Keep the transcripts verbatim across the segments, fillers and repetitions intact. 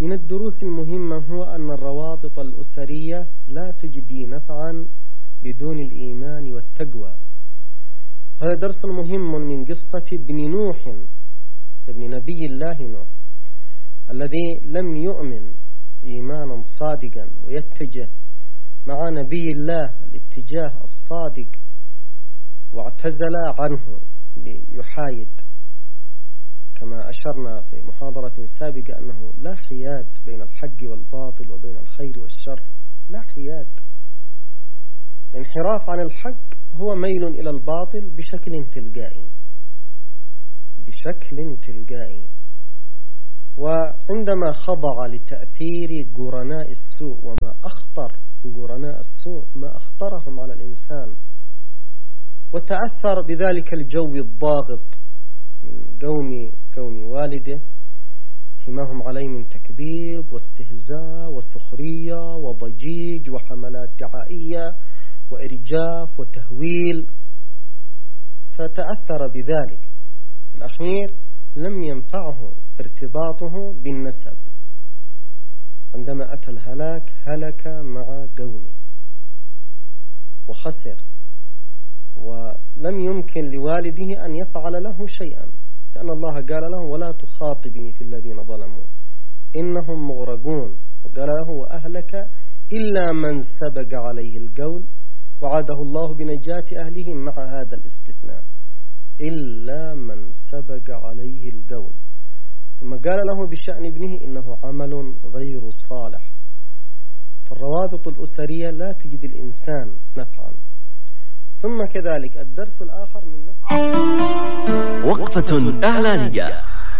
من الدروس المهمة هو أن الروابط الأسرية لا تجدي نفعا بدون الإيمان والتقوى. هذا درس مهم من قصة ابن نوح، ابن نبي الله نوح، الذي لم يؤمن إيمانا صادقا ويتجه مع نبي الله الاتجاه الصادق، واعتزل عنه ليحايد، كما أشرنا في محاضرة سابقة أنه لا حياد بين الحق والباطل وبين الخير والشر، لا حياد. الانحراف عن الحق هو ميل إلى الباطل بشكل تلقائي بشكل تلقائي وعندما خضع لتأثير قرناء السوء، وما أخطر قرناء السوء ما أخطرهم على الإنسان، وتأثر بذلك الجو الضاغط من قوم كون والده فيما هم عليه من تكذيب واستهزاء وسخرية وضجيج وحملات دعائية وإرجاف وتهويل، فتأثر بذلك. في الأخير لم ينفعه ارتباطه بالنسب، عندما أتى الهلاك هلك مع قومه وخسر، ولم يمكن لوالده أن يفعل له شيئا، لأن الله قال له ولا تخاطبني في الذين ظلموا إنهم مغرقون، وقال له وأهلك إلا من سبق عليه القول، وعده الله بنجاة أهله مع هذا الاستثناء إلا من سبق عليه القول. ثم قال له بشأن ابنه إنه عمل غير صالح. فالروابط الأسرية لا تجد الإنسان نفعا. ثم كذلك الدرس الآخر من نفس وقفة إعلانية.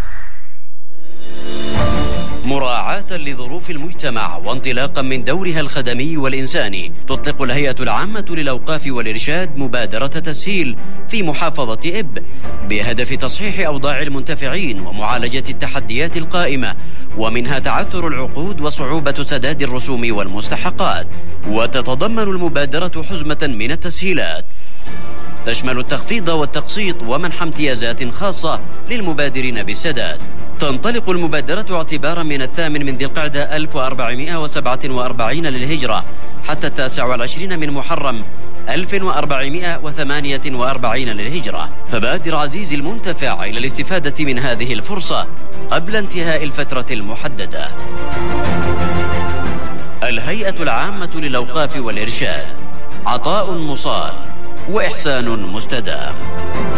مراعاة لظروف المجتمع وانطلاقا من دورها الخدمي والإنساني، تطلق الهيئة العامة للأوقاف والإرشاد مبادرة تسهيل في محافظة إب بهدف تصحيح أوضاع المنتفعين ومعالجة التحديات القائمة، ومنها تعثر العقود وصعوبة سداد الرسوم والمستحقات. وتتضمن المبادرة حزمة من التسهيلات تشمل التخفيض والتقسيط ومنح امتيازات خاصة للمبادرين بالسداد. تنطلق المبادرة اعتبارا من الثامن من ذي القعدة ألف وأربعمائة وسبعة وأربعين للهجرة حتى التاسع والعشرين من محرم ألف وأربعمائة وثمانية وأربعين للهجرة. فبادر عزيزي المنتفع إلى الاستفادة من هذه الفرصة قبل انتهاء الفترة المحددة. الهيئة العامة للأوقاف والإرشاد، عطاء مصال وإحسان مستدام.